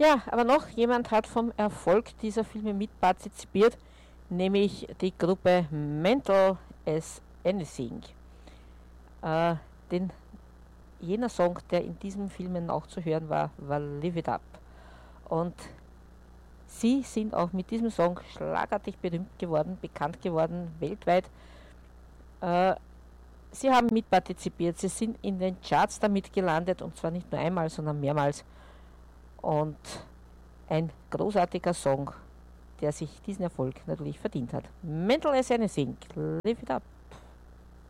Ja, aber noch jemand hat vom Erfolg dieser Filme mitpartizipiert, nämlich die Gruppe Mental as Anything. Äh, den, jener Song, der in diesen Filmen auch zu hören war, war Live It Up. Und sie sind auch mit diesem Song schlagartig berühmt geworden, bekannt geworden, weltweit. Äh, Sie haben mitpartizipiert, sie sind in den Charts damit gelandet und zwar nicht nur einmal, sondern mehrmals. Und ein großartiger Song, der sich diesen Erfolg natürlich verdient hat. Mental as Anything, Live It Up.